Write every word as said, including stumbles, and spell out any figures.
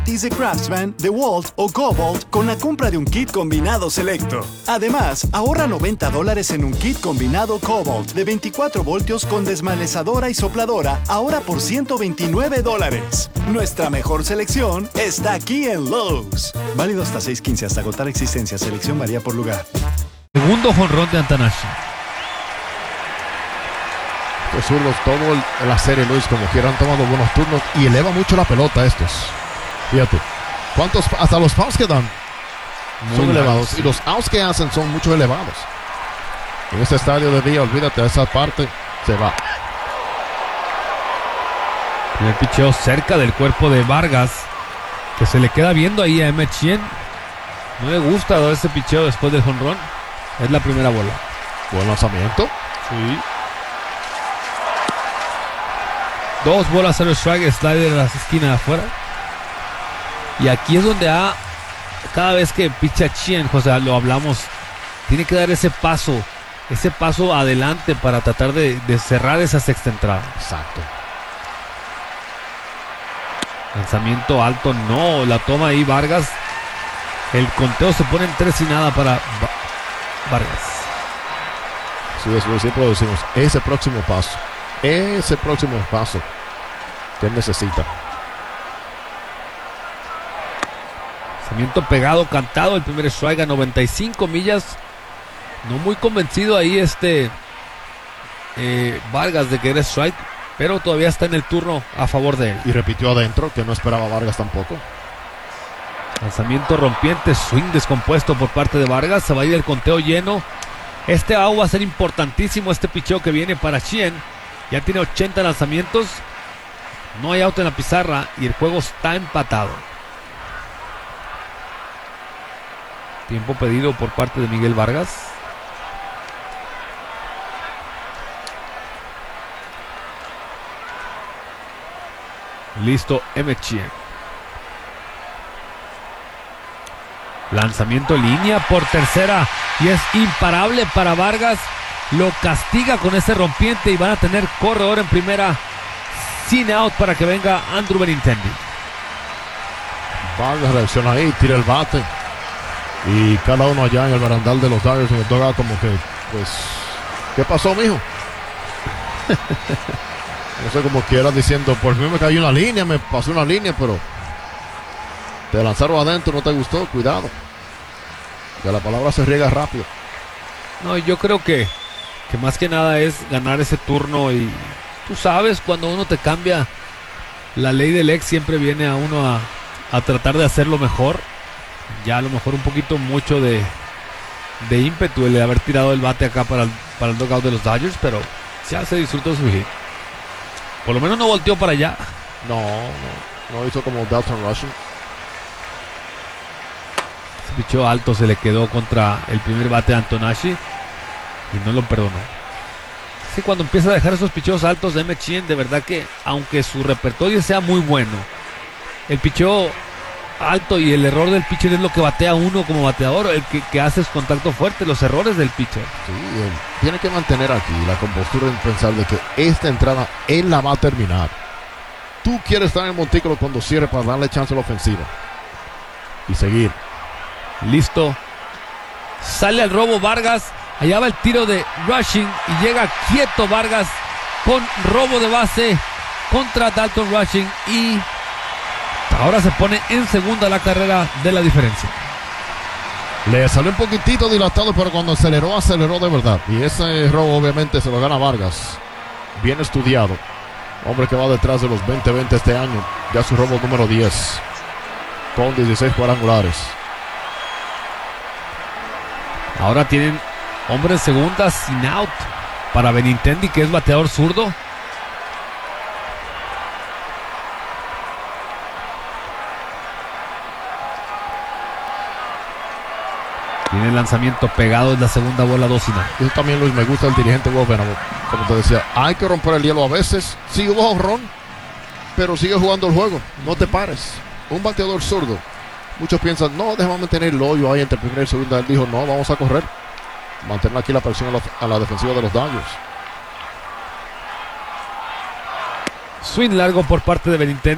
de Craftsman, DeWalt o Cobalt con la compra de un kit combinado selecto. Además, ahorra noventa dólares en un kit combinado Cobalt de veinticuatro voltios con desmalezadora y sopladora, ahora por ciento veintinueve dólares. Nuestra mejor selección está aquí en Lowe's. Válido hasta seis quince hasta agotar existencia. Selección varía por lugar. Segundo jonrón de Atanashi. Los zurdos, todo el, la serie, Luis, como quiera, han tomado buenos turnos y eleva mucho la pelota estos. Fíjate, ¿cuántos? Hasta los fouls que dan son Muy elevados. largos, sí. Y los outs que hacen son mucho elevados. En este estadio de día, olvídate, esa parte se va. El picheo cerca del cuerpo de Vargas, que se le queda viendo ahí a Emmett Sheehan. No le gusta ese picheo después del jonrón. Es la primera bola. Buen lanzamiento. Sí. Dos bolas a los strike, slider a las esquinas de afuera. Y aquí es donde ha, cada vez que picha Sheehan, José, lo hablamos, tiene que dar ese paso, ese paso adelante para tratar de, de cerrar esa sexta entrada. Exacto. Lanzamiento alto, no, la toma ahí Vargas. El conteo se pone en tres y nada para Va- Vargas. Sí, eso siempre lo decimos. Ese próximo paso, ese próximo paso que él necesita. Lanzamiento pegado, cantado, el primer strike a noventa y cinco millas. No muy convencido ahí este eh, Vargas de que era strike, pero todavía está en el turno a favor de él. Y repitió adentro, que no esperaba Vargas tampoco. Lanzamiento rompiente, swing descompuesto por parte de Vargas. Se va a ir el conteo lleno. Este out va a ser importantísimo, este picheo que viene para Sheehan. Ya tiene ochenta lanzamientos. No hay out en la pizarra y el juego está empatado. Tiempo pedido por parte de Miguel Vargas. Listo, Emmett Sheehan. Lanzamiento línea por tercera y es imparable para Vargas. Lo castiga con ese rompiente y van a tener corredor en primera sin out para que venga Andrew Benintendi. Vargas reacciona ahí, tira el bate. Y cada uno allá en el barandal de los Dodgers en el dugout como que, pues, ¿qué pasó, mijo? No sé, como quiera diciendo, por mí me cayó una línea, me pasó una línea, pero te lanzaron adentro, no te gustó, cuidado. Que la palabra se riega rápido. No, yo creo que, que más que nada es ganar ese turno y tú sabes, cuando uno te cambia, la ley del ex siempre viene a uno a, a tratar de hacerlo mejor. Ya a lo mejor un poquito mucho de, de ímpetu el de haber tirado el bate acá para el, para el dugout de los Dodgers, pero ya se disfrutó su hit. Por lo menos no volteó para allá. No, no, no hizo como Dalton Rushing. Ese picheo alto se le quedó contra el primer bate de Antonashi y no lo perdonó. Sí, cuando empieza a dejar esos picheos altos de Emmett Sheehan, de verdad que aunque su repertorio sea muy bueno, el picheo alto y el error del pitcher es lo que batea uno como bateador, el que, que hace es contacto fuerte, los errores del pitcher. Sí, él tiene que mantener aquí la compostura en pensar de que esta entrada él la va a terminar. Tú quieres estar en el montículo cuando cierre para darle chance a la ofensiva y seguir. Listo. Sale al robo Vargas. Allá va el tiro de Rushing y llega quieto Vargas con robo de base contra Dalton Rushing y ahora se pone en segunda la carrera de la diferencia. Le salió un poquitito dilatado, pero cuando aceleró, aceleró de verdad. Y ese robo obviamente se lo gana Vargas. Bien estudiado. Hombre que va detrás de los veinte veinte este año. Ya su robo número diez. Con dieciséis cuadrangulares. Ahora tienen hombre en segunda sin out para Benintendi, que es bateador zurdo. Tiene el lanzamiento pegado, es la segunda bola, dos y nada. Eso también, Luis, me gusta el dirigente Wolverine. Como te decía, hay que romper el hielo a veces. Sí hubo jonrón, pero sigue jugando el juego. No te pares. Un bateador zurdo. Muchos piensan, no, déjame mantener el hoyo ahí entre primera y segunda. Él dijo, no, vamos a correr. Mantener aquí la presión a la, a la defensiva de los Dodgers. Swing largo por parte de Benintendi.